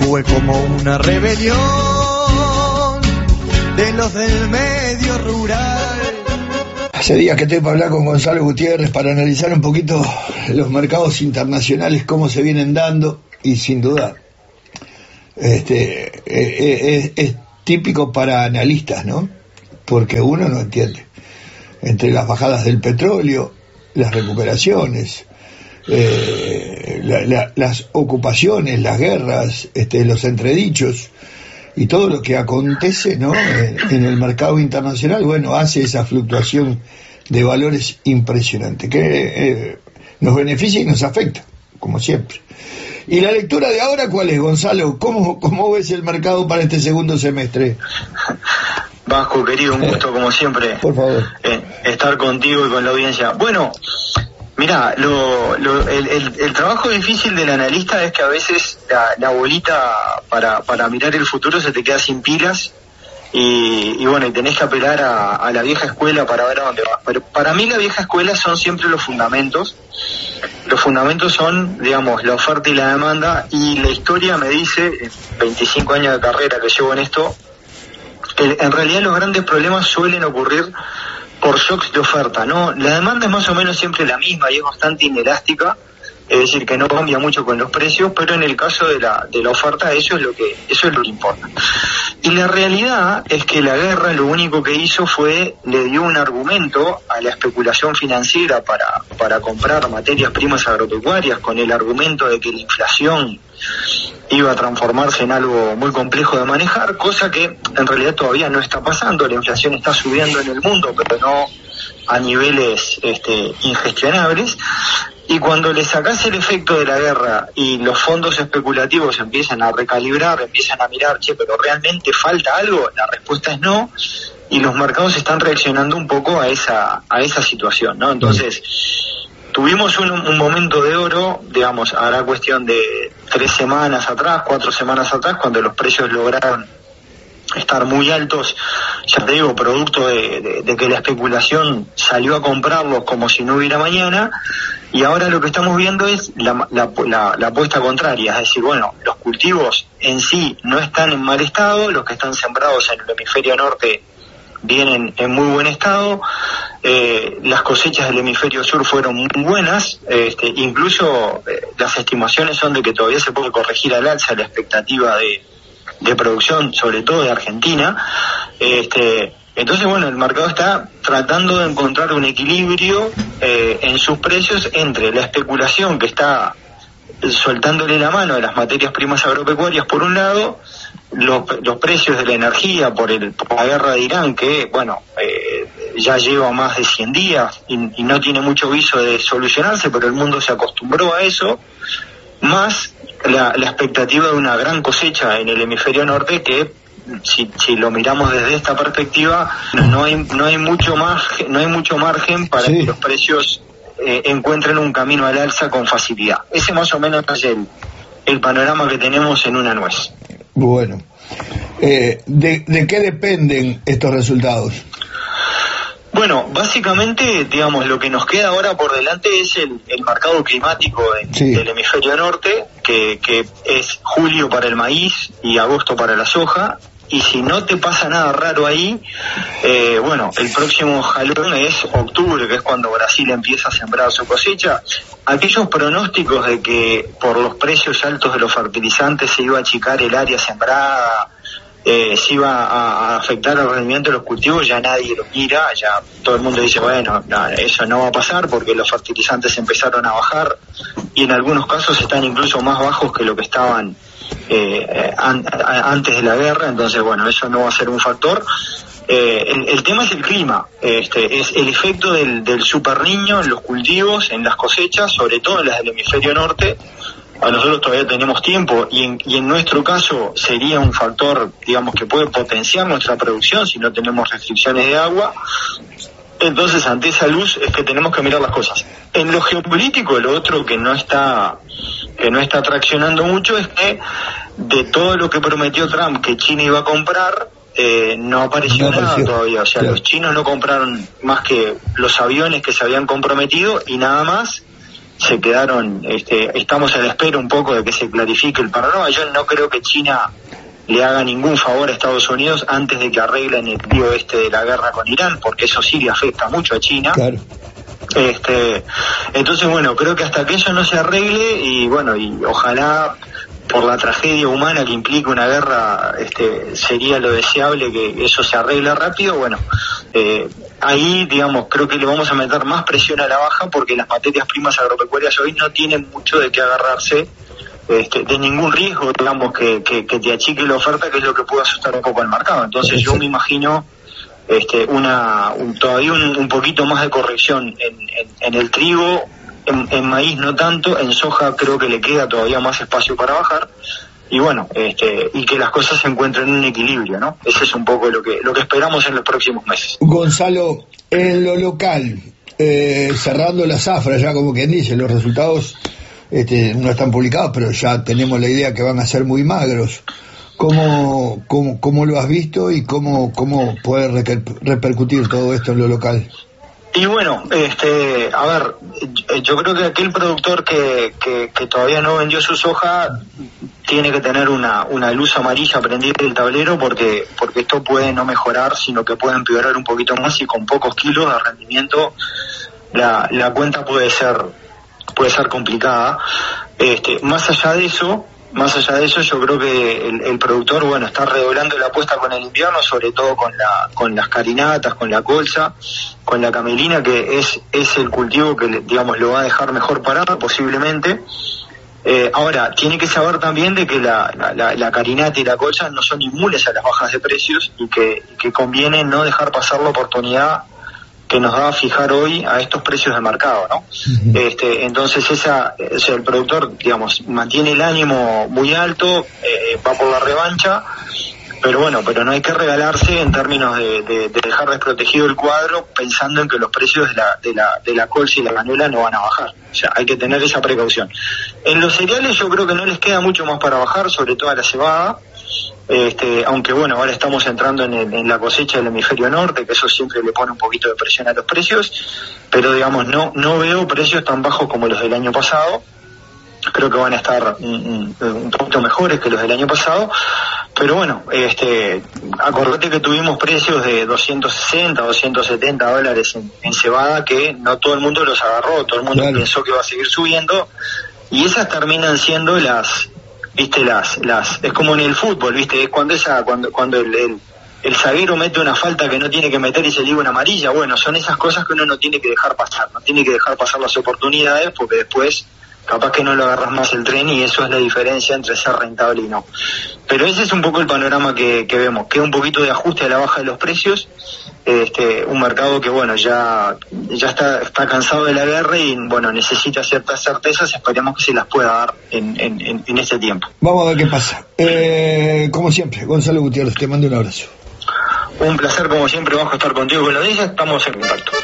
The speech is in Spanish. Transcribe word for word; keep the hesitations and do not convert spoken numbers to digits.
fue como una rebelión de los del medio rural. Hace días que estoy para hablar con Gonzalo Gutiérrez para analizar un poquito los mercados internacionales, cómo se vienen dando, y sin duda este es, es típico para analistas, ¿no? Porque uno no entiende. Entre las bajadas del petróleo, las recuperaciones, eh, la, la, las ocupaciones, las guerras, este, los entredichos y todo lo que acontece, ¿no? en, en el mercado internacional, bueno, hace esa fluctuación de valores impresionante que eh, nos beneficia y nos afecta, como siempre. ¿Y la lectura de ahora cuál es, Gonzalo? ¿Cómo, cómo ves el mercado para este segundo semestre? Vasco, querido, un gusto como siempre. Por favor. Eh, estar contigo y con la audiencia. Bueno, mirá, lo, lo, el, el, el trabajo difícil del analista es que a veces la, la bolita para, para mirar el futuro se te queda sin pilas y, y bueno, y tenés que apelar a, a la vieja escuela para ver a dónde va. Pero para mí la vieja escuela son siempre los fundamentos. Los fundamentos son, digamos, la oferta y la demanda, y la historia me dice, en veinticinco años de carrera que llevo en esto, que en realidad los grandes problemas suelen ocurrir por shocks de oferta, ¿no? La demanda es más o menos siempre la misma y es bastante inelástica, es decir, que no cambia mucho con los precios, pero en el caso de la de la oferta eso es lo que eso es lo que importa. Y la realidad es que la guerra lo único que hizo fue le dio un argumento a la especulación financiera para para comprar materias primas agropecuarias, con el argumento de que la inflación iba a transformarse en algo muy complejo de manejar, cosa que en realidad todavía no está pasando. La inflación está subiendo en el mundo, pero no a niveles este, ingestionables. Y cuando le sacás el efecto de la guerra y los fondos especulativos empiezan a recalibrar, empiezan a mirar, che, pero ¿realmente falta algo? La respuesta es no, y los mercados están reaccionando un poco a esa a esa situación, ¿no? Entonces, tuvimos un, un momento de oro, digamos, hará cuestión de tres semanas atrás, cuatro semanas atrás, cuando los precios lograron estar muy altos, ya te digo, producto de, de, de que la especulación salió a comprarlos como si no hubiera mañana, y ahora lo que estamos viendo es la, la, la, la apuesta contraria, es decir, bueno, los cultivos en sí no están en mal estado, los que están sembrados en el hemisferio norte vienen en muy buen estado, eh, las cosechas del hemisferio sur fueron muy buenas, este, incluso eh, las estimaciones son de que todavía se puede corregir al alza la expectativa de de producción, sobre todo de Argentina. Este, entonces, bueno, el mercado está tratando de encontrar un equilibrio eh, en sus precios entre la especulación que está soltándole la mano a las materias primas agropecuarias por un lado, los, los precios de la energía por, el, por la guerra de Irán, que, bueno, eh, ya lleva más de cien días y, y no tiene mucho viso de solucionarse, pero el mundo se acostumbró a eso, más La, la expectativa de una gran cosecha en el hemisferio norte que, si, si lo miramos desde esta perspectiva, no hay no hay mucho margen, no hay mucho margen para sí. que los precios eh, encuentren un camino al alza con facilidad. Ese más o menos es el, el panorama que tenemos en una nuez. Bueno, eh, ¿de, ¿de qué dependen estos resultados? Bueno, básicamente, digamos, lo que nos queda ahora por delante es el, el mercado climático de, sí. del hemisferio norte, que, que es julio para el maíz y agosto para la soja, y si no te pasa nada raro ahí, eh, bueno, el próximo jalón es octubre, que es cuando Brasil empieza a sembrar su cosecha. Aquellos pronósticos de que por los precios altos de los fertilizantes se iba a achicar el área sembrada, Eh, si va a, a afectar el rendimiento de los cultivos, ya nadie lo mira, ya todo el mundo dice, bueno, no, eso no va a pasar porque los fertilizantes empezaron a bajar y en algunos casos están incluso más bajos que lo que estaban eh, an, a, antes de la guerra, entonces bueno, eso no va a ser un factor. Eh, el, el tema es el clima, este, es el efecto del, del super niño en los cultivos, en las cosechas, sobre todo en las del hemisferio norte. A nosotros todavía tenemos tiempo y en, y en nuestro caso sería un factor, digamos, que puede potenciar nuestra producción si no tenemos restricciones de agua. Entonces, ante esa luz es que tenemos que mirar las cosas. En lo geopolítico, lo otro que no está que no está traccionando mucho es que de todo lo que prometió Trump que China iba a comprar, eh, no apareció no nada todavía. O sea, claro. Los chinos no compraron más que los aviones que se habían comprometido y nada más. se quedaron, este, estamos a la espera un poco de que se clarifique el panorama. Yo no creo que China le haga ningún favor a Estados Unidos antes de que arreglen el lío este de la guerra con Irán, porque eso sí le afecta mucho a China. Claro. Este, entonces, bueno, creo que hasta que eso no se arregle, y bueno, y ojalá por la tragedia humana que implica una guerra, este, sería lo deseable que eso se arregle rápido. Bueno, eh, ahí, digamos, creo que le vamos a meter más presión a la baja, porque las materias primas agropecuarias hoy no tienen mucho de qué agarrarse, este, de ningún riesgo, digamos, que, que, que te achique la oferta, que es lo que puede asustar un poco al mercado. Entonces yo me imagino este, una un, todavía un, un poquito más de corrección en, en, en el trigo, en, en maíz no tanto, en soja creo que le queda todavía más espacio para bajar, y bueno, este, y que las cosas se encuentren en un equilibrio, ¿no? Ese es un poco lo que lo que esperamos en los próximos meses. Gonzalo, en lo local, eh, cerrando la zafra, ya como quien dice, los resultados este, no están publicados, pero ya tenemos la idea que van a ser muy magros. ¿Cómo, cómo, cómo lo has visto y cómo, cómo puede repercutir todo esto en lo local? Y bueno, este, a ver, yo creo que aquel productor que, que, que todavía no vendió su soja tiene que tener una, una luz amarilla prendida en el tablero, porque, porque esto puede no mejorar, sino que puede empeorar un poquito más, y con pocos kilos de rendimiento la, la cuenta puede ser, puede ser complicada. Este, más allá de eso, Más allá de eso, yo creo que el, el productor, bueno, está redoblando la apuesta con el invierno, sobre todo con la con las carinatas, con la colza, con la camelina, que es es el cultivo que, digamos, lo va a dejar mejor parado posiblemente. Eh, ahora, tiene que saber también de que la, la, la carinata y la colza no son inmunes a las bajas de precios, y que, que conviene no dejar pasar la oportunidad que nos va a fijar hoy a estos precios de mercado, ¿no? Uh-huh. Este, entonces esa, o sea, el productor, digamos, mantiene el ánimo muy alto, eh, va por la revancha, pero bueno, pero no hay que regalarse en términos de, de, de dejar desprotegido el cuadro pensando en que los precios de la, de la, de la colza y la cañuela no van a bajar. O sea, hay que tener esa precaución. En los cereales yo creo que no les queda mucho más para bajar, sobre todo a la cebada. Este, aunque bueno, ahora estamos entrando en, el, en la cosecha del hemisferio norte, que eso siempre le pone un poquito de presión a los precios, pero digamos, no no veo precios tan bajos como los del año pasado. Creo que van a estar un, un, un poquito mejores que los del año pasado, pero bueno, este, acordate que tuvimos precios de doscientos sesenta, doscientos setenta dólares en, en cebada, que no todo el mundo los agarró, todo el mundo claro. pensó que iba a seguir subiendo, y esas terminan siendo las viste las las es como en el fútbol, viste, es cuando esa cuando cuando el, el el zaguero mete una falta que no tiene que meter y se liga una amarilla. Bueno, son esas cosas que uno no tiene que dejar pasar, no tiene que dejar pasar las oportunidades, porque después capaz que no lo agarras más el tren, y eso es la diferencia entre ser rentable y no. Pero ese es un poco el panorama que, que vemos. Queda un poquito de ajuste a la baja de los precios, este, un mercado que bueno, ya ya está está cansado de la guerra y bueno, necesita ciertas certezas. Esperemos que se las pueda dar en, en, en este tiempo. Vamos a ver qué pasa. Eh, como siempre, Gonzalo Gutiérrez, te mando un abrazo. Un placer como siempre, Bajo, estar contigo con la audiencia. Estamos en contacto.